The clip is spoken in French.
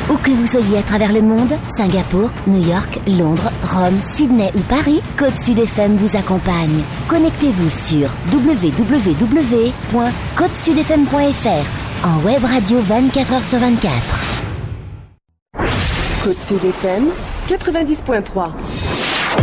Où que vous soyez à travers le monde, Singapour, New York, Londres, Rome, Sydney ou Paris, Côte Sud FM vous accompagne. Connectez-vous sur www.côtesudfm.fr en web radio 24h/24. Côte Sud FM 90.3.